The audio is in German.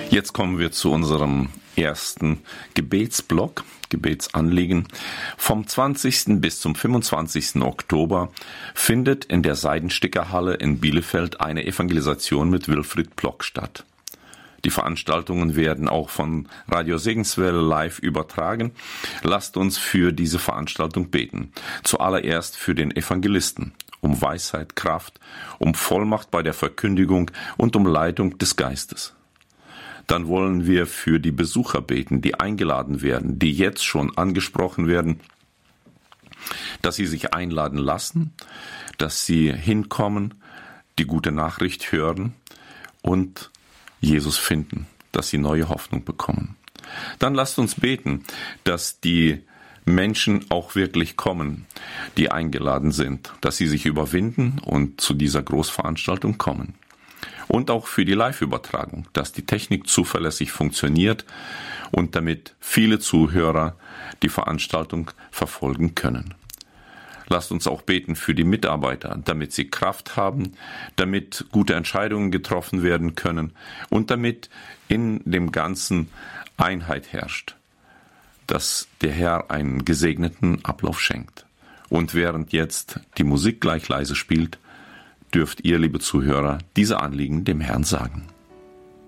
Jetzt kommen wir zu unserem ersten Gebetsblock, Gebetsanliegen. Vom 20. bis zum 25. Oktober findet in der Seidenstickerhalle in Bielefeld eine Evangelisation mit Wilfried Plock statt. Die Veranstaltungen werden auch von Radio Segenswelle live übertragen. Lasst uns für diese Veranstaltung beten. Zuallererst für den Evangelisten, um Weisheit, Kraft, um Vollmacht bei der Verkündigung und um Leitung des Geistes. Dann wollen wir für die Besucher beten, die eingeladen werden, die jetzt schon angesprochen werden, dass sie sich einladen lassen, dass sie hinkommen, die gute Nachricht hören und Jesus finden, dass sie neue Hoffnung bekommen. Dann lasst uns beten, dass die Menschen auch wirklich kommen, die eingeladen sind, dass sie sich überwinden und zu dieser Großveranstaltung kommen. Und auch für die Live-Übertragung, dass die Technik zuverlässig funktioniert und damit viele Zuhörer die Veranstaltung verfolgen können. Lasst uns auch beten für die Mitarbeiter, damit sie Kraft haben, damit gute Entscheidungen getroffen werden können und damit in dem Ganzen Einheit herrscht, dass der Herr einen gesegneten Ablauf schenkt. Und während jetzt die Musik gleich leise spielt, dürft ihr, liebe Zuhörer, diese Anliegen dem Herrn sagen.